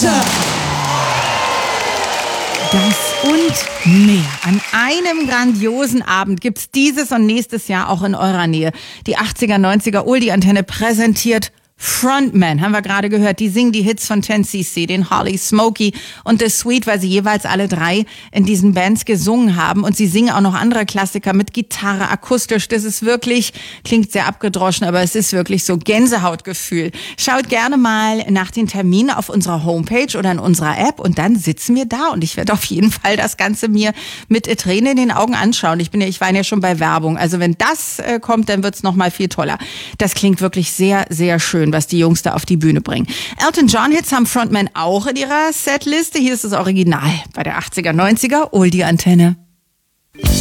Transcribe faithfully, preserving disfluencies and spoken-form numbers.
Winter. Das und mehr. An einem grandiosen Abend gibt's dieses und nächstes Jahr auch in eurer Nähe. Die achtziger, neunziger Oldie-Antenne präsentiert Frontman, haben wir gerade gehört. Die singen die Hits von ten C C, den Holly, Smokey und The Sweet, weil sie jeweils alle drei in diesen Bands gesungen haben. Und sie singen auch noch andere Klassiker mit Gitarre, akustisch. Das ist wirklich, klingt sehr abgedroschen, aber es ist wirklich so Gänsehautgefühl. Schaut gerne mal nach den Terminen auf unserer Homepage oder in unserer App und dann sitzen wir da. Und ich werde auf jeden Fall das Ganze mir mit Tränen in den Augen anschauen. Ich bin ja, ich war ja schon bei Werbung. Also wenn das äh, kommt, dann wird's noch mal viel toller. Das klingt wirklich sehr, sehr schön, was die Jungs da auf die Bühne bringen. Elton John Hits haben Frontman auch in ihrer Setliste. Hier ist das Original bei der achtziger, neunziger Oldie-Antenne.